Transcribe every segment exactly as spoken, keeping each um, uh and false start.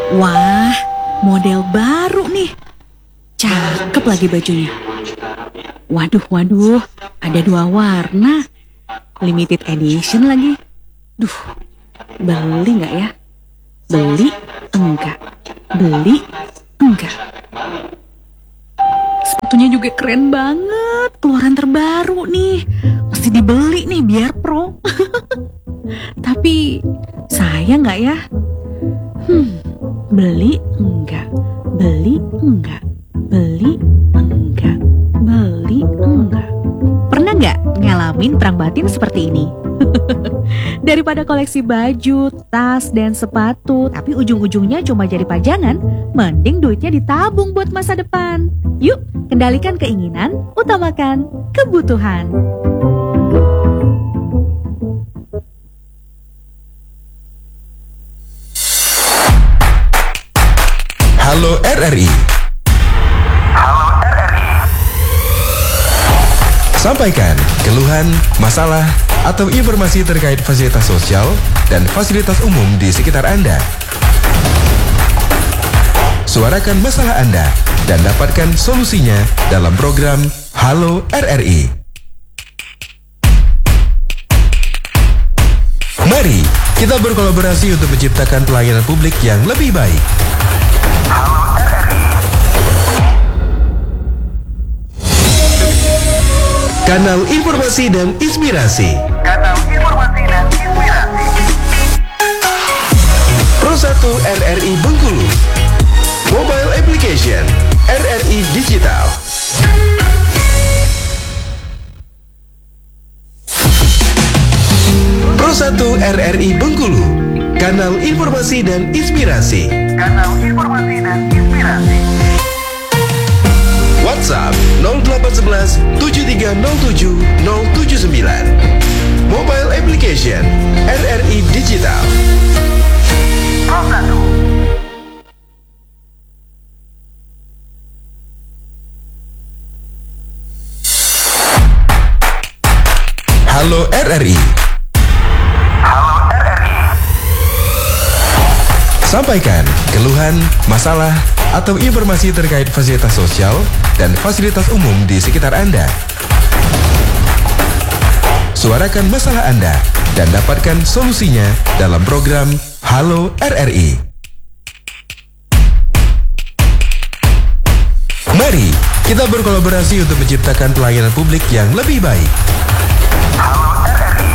Wah, model baru nih. Cakep lagi bajunya. Waduh, waduh, ada dua warna. Limited edition lagi. Duh, beli nggak ya? Beli enggak? Beli enggak? Sepatunya juga keren banget. Keluaran terbaru nih. Mesti dibeli nih biar pro. Tapi sayang nggak ya? Hmm, beli enggak? Beli enggak? Beli enggak? Beli enggak? Pernah nggak ngalamin perang batin seperti ini? Daripada koleksi baju, tas, dan sepatu, tapi ujung-ujungnya cuma jadi pajangan, mending duitnya ditabung buat masa depan. Yuk, kendalikan keinginan, utamakan kebutuhan. Halo R R I. Halo R R I. Sampaikan keluhan, masalah, atau informasi terkait fasilitas sosial dan fasilitas umum di sekitar Anda. Suarakan masalah Anda dan dapatkan solusinya dalam program Halo R R I. Mari kita berkolaborasi untuk menciptakan pelayanan publik yang lebih baik. Halo R R I. Kanal informasi dan inspirasi. Kanal informasi dan inspirasi. Pro satu R R I Bengkulu. Mobile Application R R I Digital. Pro satu R R I Bengkulu. Kanal informasi dan inspirasi. Kanal informasi dan inspirasi. WhatsApp nol delapan satu satu tujuh tiga nol tujuh nol tujuh sembilan. Mobile Application R R I Digital. Pro satu. Halo R R I. Halo R R I. Sampaikan keluhan, masalah, atau informasi terkait fasilitas sosial dan fasilitas umum di sekitar Anda. Suarakan masalah Anda dan dapatkan solusinya dalam program Halo R R I. Mari kita berkolaborasi untuk menciptakan pelayanan publik yang lebih baik. Halo R R I.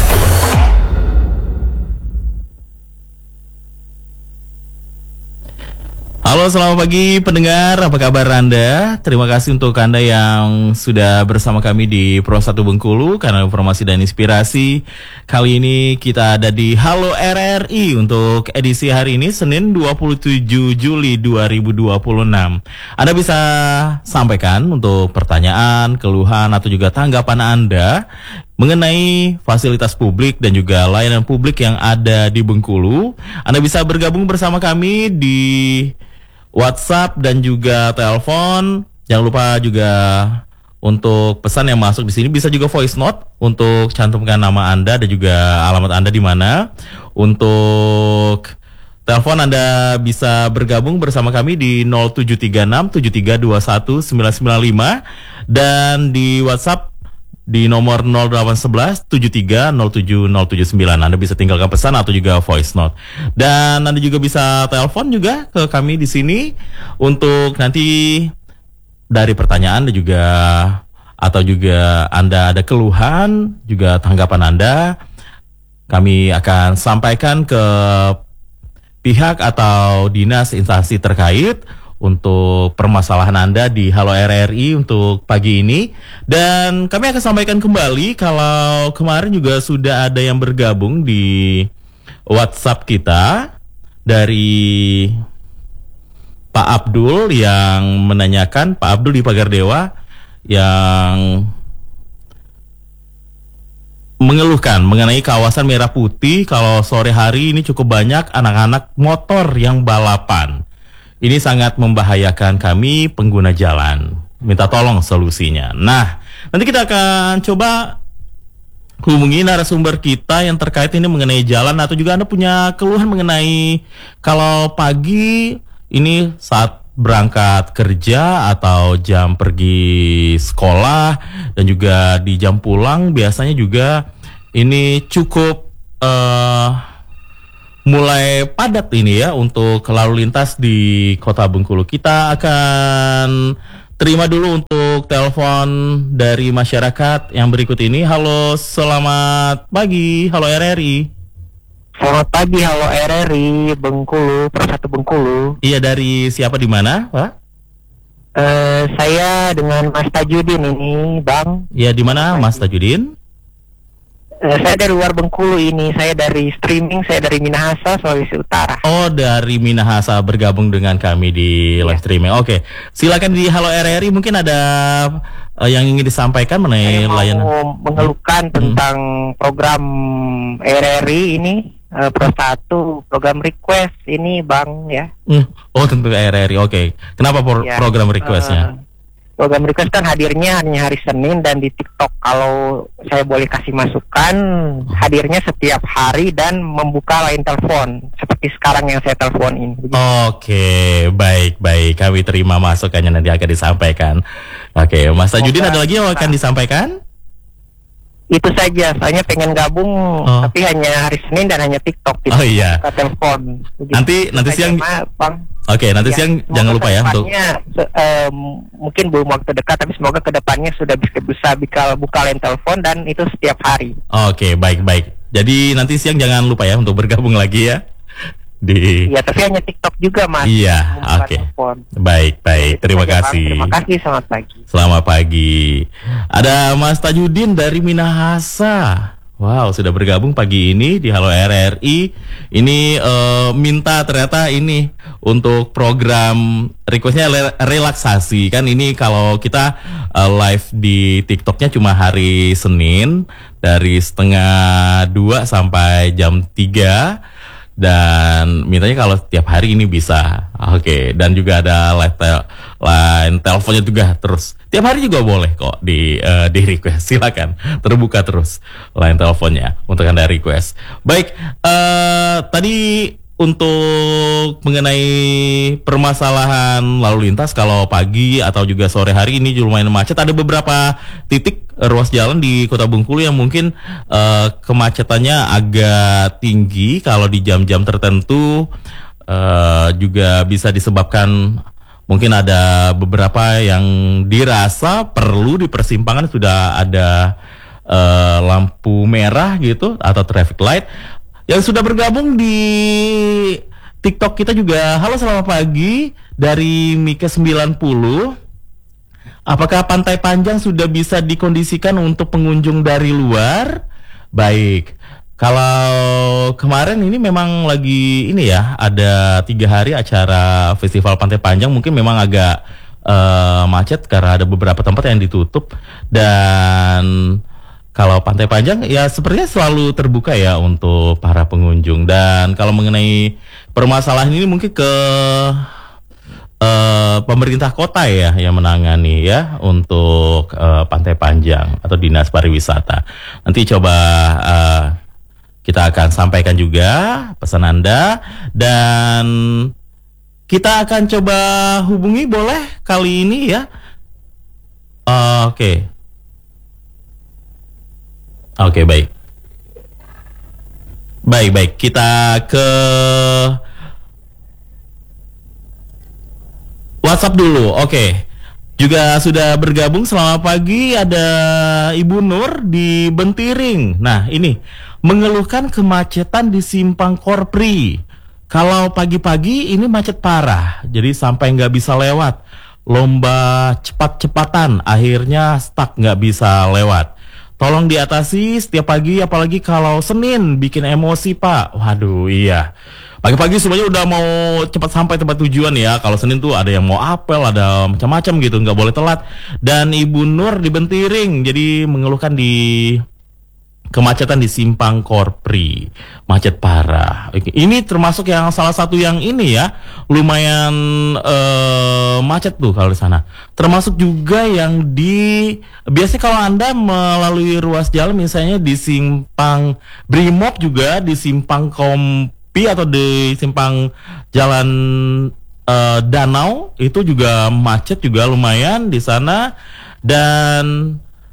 Halo, selamat pagi pendengar, apa kabar Anda? Terima kasih untuk Anda yang sudah bersama kami di Pro satu Bengkulu, kanal informasi dan inspirasi. Kali ini kita ada di Halo R R I untuk edisi hari ini, Senin dua puluh tujuh Juli dua ribu dua puluh enam. Anda bisa sampaikan untuk pertanyaan, keluhan, atau juga tanggapan Anda mengenai fasilitas publik dan juga layanan publik yang ada di Bengkulu. Anda bisa bergabung bersama kami di WhatsApp dan juga telepon. Jangan lupa juga untuk pesan yang masuk di sini bisa juga voice note untuk cantumkan nama Anda dan juga alamat Anda di mana. Untuk telepon Anda bisa bergabung bersama kami di nol tujuh tiga enam tujuh tiga dua satu sembilan sembilan lima dan di WhatsApp di nomor nol delapan satu satu tujuh tiga nol tujuh nol tujuh sembilan. Anda bisa tinggalkan pesan atau juga voice note. Dan Anda juga bisa telepon juga ke kami di sini untuk nanti dari pertanyaan dan juga atau juga Anda ada keluhan, juga tanggapan Anda, kami akan sampaikan ke pihak atau dinas instansi terkait untuk permasalahan Anda di Halo R R I untuk pagi ini. Dan kami akan sampaikan kembali kalau kemarin juga sudah ada yang bergabung di WhatsApp kita dari Pak Abdul yang menanyakan, Pak Abdul di Pagardewa yang mengeluhkan mengenai kawasan Merah Putih kalau sore hari ini cukup banyak anak-anak motor yang balapan. Ini sangat membahayakan kami pengguna jalan. Minta tolong solusinya. Nah, nanti kita akan coba hubungi narasumber kita yang terkait ini mengenai jalan, atau juga Anda punya keluhan mengenai kalau pagi ini saat berangkat kerja atau jam pergi sekolah dan juga di jam pulang biasanya juga ini cukup uh, mulai padat ini ya untuk lalu lintas di Kota Bengkulu. Kita akan terima dulu untuk telepon dari masyarakat yang berikut ini. Halo, selamat pagi. Halo R R I. Selamat pagi, halo R R I Bengkulu, Persatu Bengkulu. Iya, dari siapa di mana, Pak? Eh, saya dengan Mas Tajudin ini, Bang. Iya, di mana Mas Tajudin? Eh, saya dari luar Bengkulu ini, saya dari streaming, saya dari Minahasa, Sulawesi Utara. Oh, dari Minahasa bergabung dengan kami di live streaming. Oke, silakan di Halo R R I, mungkin ada uh, yang ingin disampaikan mengenai Saya mau layanan. mengeluhkan Hmm. tentang program R R I ini, eh, Persatu, program request ini, Bang, ya. Hmm. Oh, tentu R R I. Oke, kenapa por- Ya, program requestnya? eh, program request kan hadirnya hanya hari Senin dan di TikTok. Kalau saya boleh kasih masukan, hadirnya setiap hari dan membuka line telepon seperti sekarang yang saya telepon ini. Begitu. Oke, baik, baik. Kami terima masukannya, nanti akan disampaikan. Oke, Mas Tajudin, ada lagi yang akan disampaikan? Itu saja, saya pengen gabung, Oh. tapi hanya hari Senin dan hanya TikTok. Oh, iya. Buka telepon. Begitu. Nanti- nanti Saja, siang- Ma- Bang. Oke, nanti Ya, siang semoga jangan lupa ya untuk kedepannya, se- em, mungkin belum waktu dekat, tapi semoga kedepannya sudah bisa bisa buka, buka line telepon dan itu setiap hari. Oke, baik-baik. Jadi nanti siang jangan lupa ya untuk bergabung lagi ya di. Iya, tapi hanya TikTok juga, Mas. Iya, Membuka oke. telepon. Baik, baik. Itu Terima saja, Bang. kasih. Terima kasih, selamat pagi. Selamat pagi. Ada Mas Tajudin dari Minahasa. Wow, sudah bergabung pagi ini di Halo R R I. Ini eh, minta ternyata ini untuk program requestnya le- relaksasi. Kan ini kalau kita eh, live di TikToknya cuma hari Senin dari setengah dua sampai jam tiga. Dan mintanya kalau setiap hari ini bisa. Oke, dan juga ada live tel- line teleponnya juga terus. Tiap hari juga boleh kok di eh, di request. Silakan. Terbuka terus line teleponnya untuk Anda request. Baik, eh tadi untuk mengenai permasalahan lalu lintas kalau pagi atau juga sore hari ini lumayan macet, ada beberapa titik eh, ruas jalan di Kota Bengkulu yang mungkin eh, kemacetannya agak tinggi kalau di jam-jam tertentu, eh, juga bisa disebabkan mungkin ada beberapa yang dirasa perlu di persimpangan sudah ada eh, lampu merah gitu atau traffic light. Yang sudah bergabung di TikTok kita juga, halo selamat pagi dari Mika sembilan puluh. Apakah Pantai Panjang sudah bisa dikondisikan untuk pengunjung dari luar? Baik, kalau kemarin ini memang lagi ini ya, ada tiga hari acara Festival Pantai Panjang, mungkin memang agak eh, macet karena ada beberapa tempat yang ditutup. Dan kalau Pantai Panjang ya sepertinya selalu terbuka ya untuk para pengunjung. Dan kalau mengenai permasalahan ini mungkin ke uh, pemerintah kota ya yang menangani ya untuk uh, Pantai Panjang atau Dinas Pariwisata. Nanti coba uh, kita akan sampaikan juga pesan Anda, dan kita akan coba hubungi boleh kali ini ya. Uh, Oke. Okay. Oke, okay, baik. Baik, baik. Kita ke WhatsApp dulu. Oke. Okay. Juga sudah bergabung, selamat pagi, ada Ibu Nur di Bentiring. Nah, ini mengeluhkan kemacetan di Simpang Korpri. Kalau pagi-pagi ini macet parah, jadi sampai nggak bisa lewat. Lomba cepat-cepatan, akhirnya stuck nggak bisa lewat. Tolong diatasi setiap pagi, apalagi kalau Senin bikin emosi, Pak. Waduh, iya. Pagi-pagi semuanya udah mau cepat sampai tempat tujuan ya. Kalau Senin tuh ada yang mau apel, ada macam-macam gitu, nggak boleh telat. Dan Ibu Nur di Bentiring, jadi mengeluhkan di kemacetan di Simpang Korpri, macet parah. Ini termasuk yang salah satu yang ini ya, lumayan uh, macet tuh kalau di sana. Termasuk juga yang di, biasanya kalau Anda melalui ruas jalan misalnya di Simpang Brimob juga, di Simpang Kompi atau di Simpang Jalan uh, Danau, itu juga macet juga lumayan di sana. Dan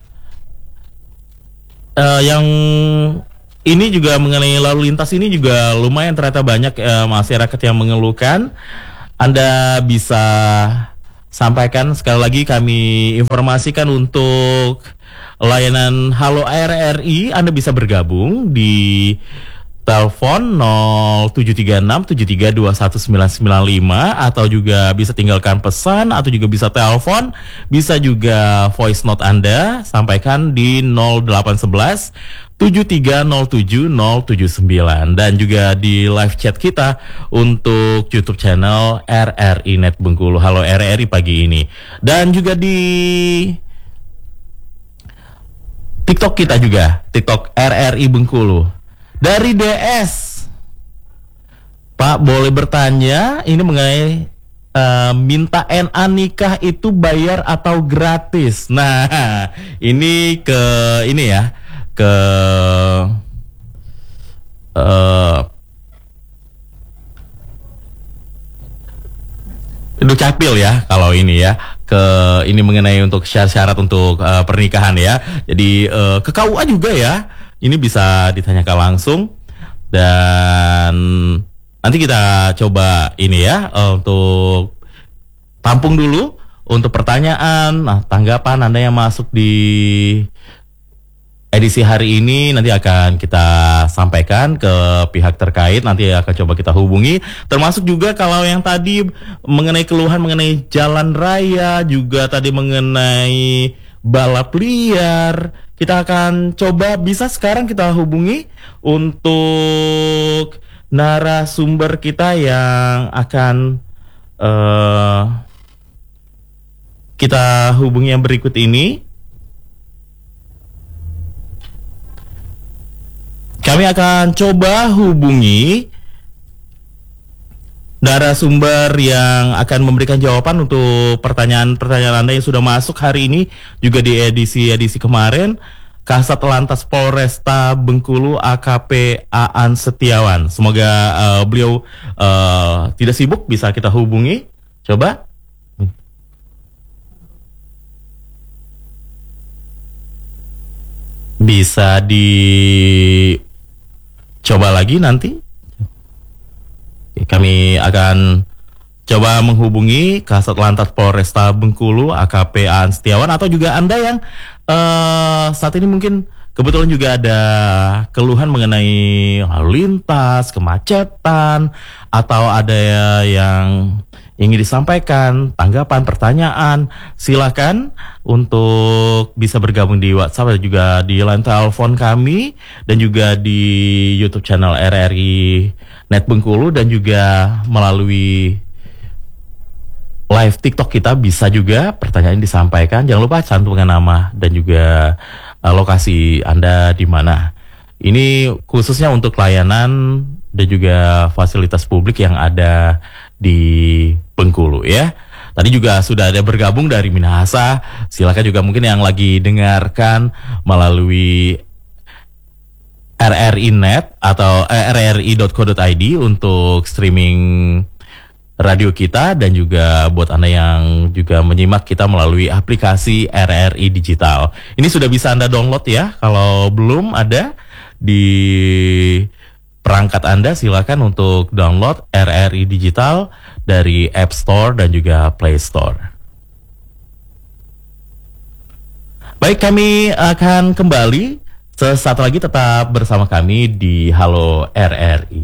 uh, yang ini juga mengenai lalu lintas ini juga lumayan ternyata banyak uh, masyarakat yang mengeluhkan. Anda bisa sampaikan sekali lagi, kami informasikan untuk layanan Halo R R I, Anda bisa bergabung di telepon nol tujuh tiga enam tujuh tiga dua satu sembilan sembilan lima, atau juga bisa tinggalkan pesan, atau juga bisa telepon, bisa juga voice note Anda sampaikan di nol delapan satu satu tujuh tiga nol tujuh nol tujuh sembilan, dan juga di live chat kita untuk YouTube channel R R I Net Bengkulu, Halo R R I pagi ini, dan juga di TikTok kita juga, TikTok R R I Bengkulu. Dari D S, Pak boleh bertanya ini mengenai uh, minta N A nikah itu bayar atau gratis? Nah, ini ke ini ya, ke uh, Dukcapil ya kalau ini ya, ke ini mengenai untuk syarat-syarat untuk uh, pernikahan ya. Jadi uh, ke K U A juga ya. Ini bisa ditanyakan langsung, dan nanti kita coba ini ya untuk tampung dulu untuk pertanyaan, nah, tanggapan Anda yang masuk di edisi hari ini nanti akan kita sampaikan ke pihak terkait, nanti akan coba kita hubungi, termasuk juga kalau yang tadi mengenai keluhan mengenai jalan raya, juga tadi mengenai balap liar. Kita akan coba, bisa sekarang kita hubungi untuk narasumber kita yang akan uh, kita hubungi yang berikut ini. Kami akan coba hubungi narasumber yang akan memberikan jawaban untuk pertanyaan-pertanyaan Anda yang sudah masuk hari ini, juga di edisi-edisi kemarin. Kasat Lantas Polresta Bengkulu A K P Aan Setiawan. Semoga uh, beliau uh, tidak sibuk, bisa kita hubungi. Coba. Bisa dicoba lagi nanti. Kami akan coba menghubungi Kasat Lantas Polresta Bengkulu A K P Aan Setiawan, atau juga Anda yang uh, saat ini mungkin kebetulan juga ada keluhan mengenai lalu lintas, kemacetan, atau ada yang ingin disampaikan, tanggapan, pertanyaan, silakan untuk bisa bergabung di WhatsApp dan juga di line telepon kami, dan juga di YouTube channel R R I Net Bengkulu, dan juga melalui live TikTok kita bisa juga pertanyaan disampaikan. Jangan lupa cantumkan nama dan juga uh, lokasi Anda di mana. Ini khususnya untuk layanan dan juga fasilitas publik yang ada di Bengkulu ya. Tadi juga sudah ada bergabung dari Minahasa. Silakan juga mungkin yang lagi dengarkan melalui R R I Net atau r r i dot co dot i d untuk streaming radio kita, dan juga buat Anda yang juga menyimak kita melalui aplikasi R R I Digital. Ini sudah bisa Anda download ya. Kalau belum ada di perangkat Anda, silakan untuk download R R I Digital dari App Store dan juga Play Store. Baik, kami akan kembali sesaat lagi, tetap bersama kami di Halo R R I.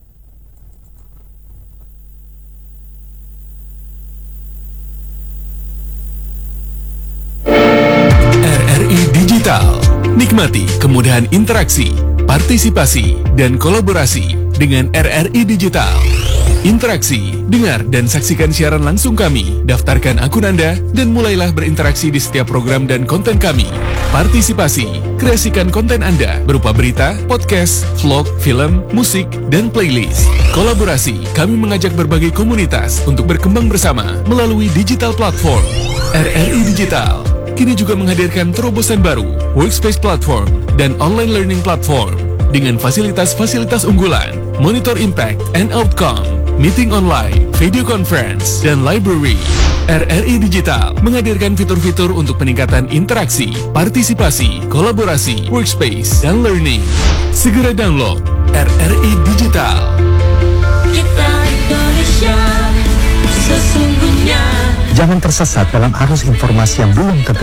R R I Digital. Nikmati kemudahan interaksi, partisipasi, dan kolaborasi dengan R R I Digital. Interaksi, dengar dan saksikan siaran langsung kami. Daftarkan akun Anda dan mulailah berinteraksi di setiap program dan konten kami. Partisipasi, kreasikan konten Anda berupa berita, podcast, vlog, film, musik, dan playlist. Kolaborasi, kami mengajak berbagai komunitas untuk berkembang bersama melalui digital platform. R R I Digital kini juga menghadirkan terobosan baru, workspace platform, dan online learning platform dengan fasilitas-fasilitas unggulan, monitor impact and outcome, meeting online, video conference, dan library. R R I Digital menghadirkan fitur-fitur untuk peningkatan interaksi, partisipasi, kolaborasi, workspace, dan learning. Segera download R R I Digital. Kita Indonesia sesungguhnya. Jangan tersesat dalam arus informasi yang belum tentu